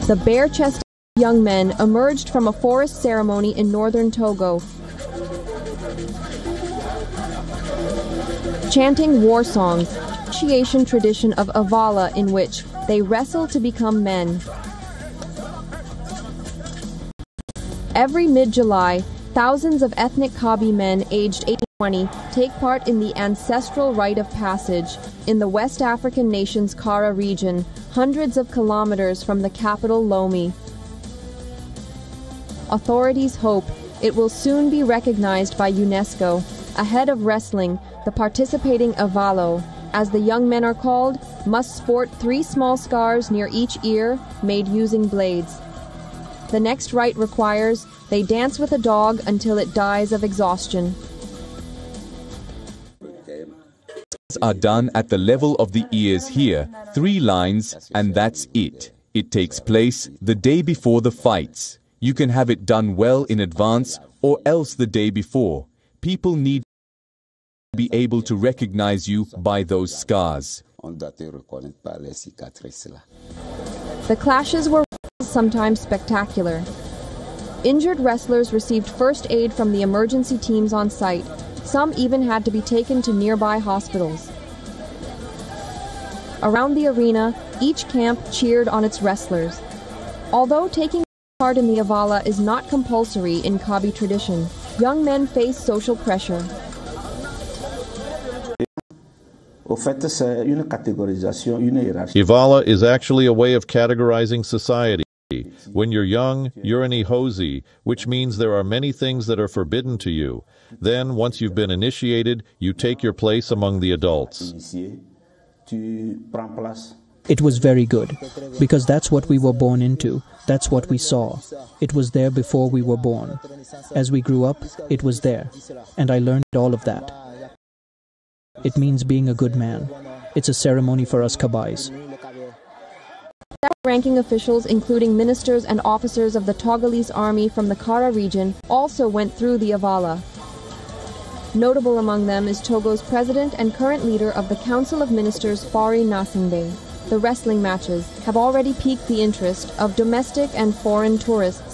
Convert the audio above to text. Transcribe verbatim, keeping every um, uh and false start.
The bare-chested young men emerged from a forest ceremony in northern Togo, chanting war songs, initiation tradition of Avala in which they wrestle to become men. Every mid-July, thousands of ethnic Kabi men aged eighteen to twenty take part in the ancestral rite of passage in the West African nation's Kara region, hundreds of kilometers from the capital Lomé. Authorities hope it will soon be recognized by UNESCO. Ahead of wrestling, the participating Avalo, as the young men are called, must sport three small scars near each ear, made using blades. The next rite requires they dance with a dog until it dies of exhaustion. Are done at the level of the ears here, three lines, and that's it. It takes place the day before the fights. You can have it done well in advance or else the day before. People need to be able to recognize you by those scars. The clashes were sometimes spectacular. Injured wrestlers received first aid from the emergency teams on site. Some even had to be taken to nearby hospitals. Around the arena, each camp cheered on its wrestlers. Although taking part in the Avala is not compulsory in Kabi tradition, young men face social pressure. Avala is actually a way of categorizing society. When you're young, you're an Ihozi, which means there are many things that are forbidden to you. Then, once you've been initiated, you take your place among the adults. It was very good, because that's what we were born into. That's what we saw. It was there before we were born. As we grew up, it was there. And I learned all of that. It means being a good man. It's a ceremony for us Kabais. Ranking officials, including ministers and officers of the Togolese army from the Kara region, also went through the Avala. Notable among them is Togo's president and current leader of the Council of Ministers, Faure Gnassingbé. The wrestling matches have already piqued the interest of domestic and foreign tourists.